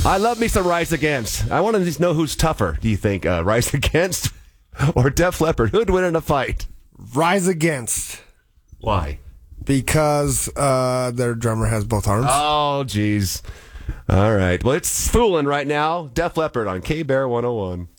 I love me some Rise Against. I want to just know who's tougher. Do you think Rise Against or Def Leppard? Who'd win in a fight? Rise Against. Why? Because their drummer has both arms. Oh, jeez. All right. Well, it's Foolin' right now. Def Leppard on K-Bear 101.